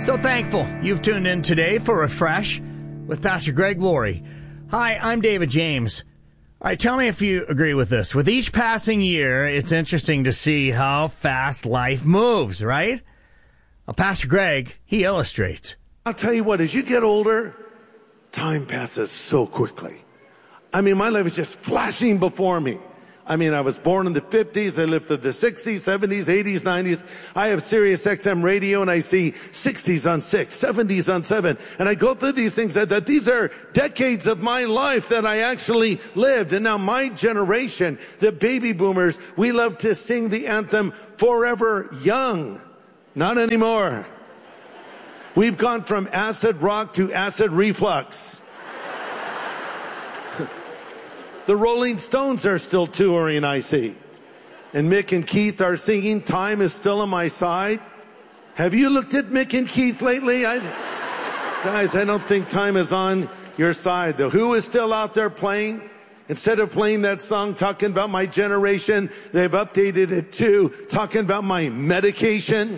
So thankful you've tuned in today for Refresh with Pastor Greg Laurie. Hi, I'm David James. All right, tell me if you agree with this. With each passing year, it's interesting to see how fast life moves, right? Well, Pastor Greg, he illustrates. I'll tell you what, as you get older, time passes so quickly. I mean, my life is just flashing before me. I mean, I was born in the 50s. I lived through the 60s, 70s, 80s, 90s. I have Sirius XM radio and I see 60s on 6, 70s on 7. And I go through these things that these are decades of my life that I actually lived. And now my generation, the baby boomers, we love to sing the anthem Forever Young. Not anymore. We've gone from acid rock to acid reflux. The Rolling Stones are still touring, I see. And Mick and Keith are singing Time Is Still on My Side. Have you looked at Mick and Keith lately? Guys, I don't think time is on your side. The Who is still out there playing. Instead of playing that song talking about my generation, they've updated it to talking about my medication.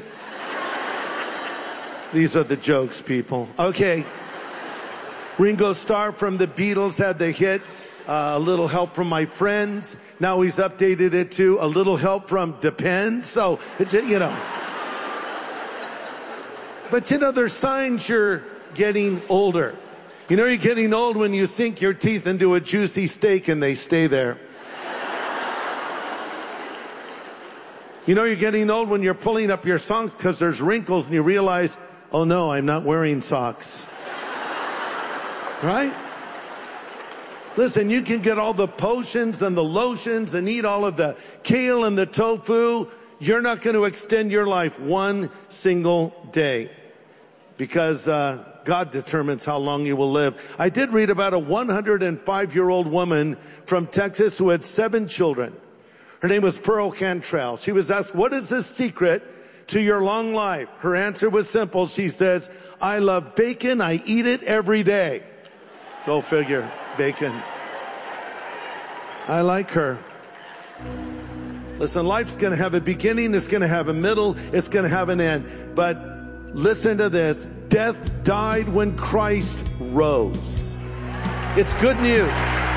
These are the jokes, people. Okay. Ringo Starr from the Beatles had the hit A Little Help from My Friends. Now he's updated it to A Little Help from Depends. So, you know. But you know, there's signs you're getting older. You know, you're getting old when you sink your teeth into a juicy steak and they stay there. You know, you're getting old when you're pulling up your socks because there's wrinkles and you realize, oh no, I'm not wearing socks. Right? Listen, you can get all the potions and the lotions and eat all of the kale and the tofu. You're not going to extend your life one single day because God determines how long you will live. I did read about a 105-year-old woman from Texas who had 7 children. Her name was Pearl Cantrell. She was asked, what is the secret to your long life? Her answer was simple. She says, I love bacon. I eat it every day. Go figure. Bacon. I like her. Listen, life's going to have a beginning. It's going to have a middle. It's going to have an end. But listen to this. Death died when Christ rose. It's good news.